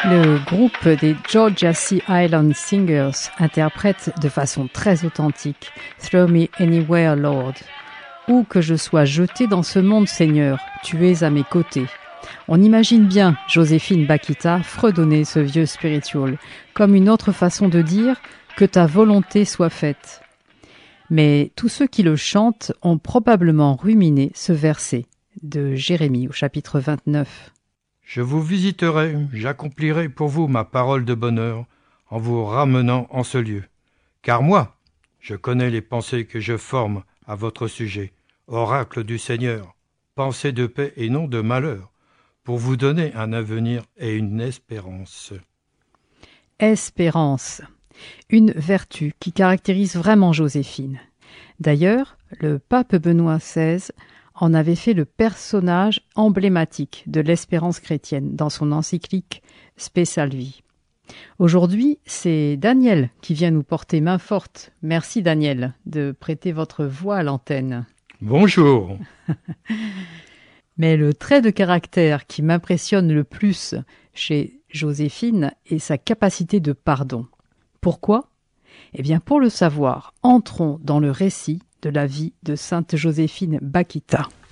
Le groupe des Georgia Sea Island Singers interprète de façon très authentique « Throw me anywhere, Lord ». Où que je sois jeté dans ce monde, Seigneur, tu es à mes côtés. On imagine bien Joséphine Bakhita fredonner ce vieux spiritual, comme une autre façon de dire « que ta volonté soit faite ». Mais tous ceux qui le chantent ont probablement ruminé ce verset de Jérémie au chapitre 29. Je vous visiterai, j'accomplirai pour vous ma parole de bonheur en vous ramenant en ce lieu. Car moi, je connais les pensées que je forme à votre sujet, oracle du Seigneur, pensées de paix et non de malheur, pour vous donner un avenir et une espérance. Espérance, une vertu qui caractérise vraiment Joséphine. D'ailleurs, le pape Benoît XVI en avait fait le personnage emblématique de l'espérance chrétienne dans son encyclique Spe Salvi. Aujourd'hui, c'est Daniel qui vient nous porter main forte. Merci Daniel de prêter votre voix à l'antenne. Bonjour. Mais le trait de caractère qui m'impressionne le plus chez Joséphine est sa capacité de pardon. Pourquoi ? Eh bien, pour le savoir, entrons dans le récit de la vie de Sainte Joséphine Bakhita.